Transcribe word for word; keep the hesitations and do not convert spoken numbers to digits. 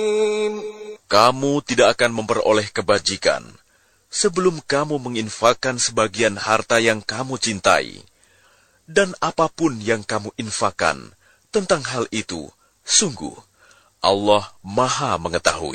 Kamu tidak akan memperoleh kebajikan sebelum kamu menginfakkan sebagian harta yang kamu cintai. Dan apapun yang kamu infakkan tentang hal itu, sungguh Allah Maha Mengetahui.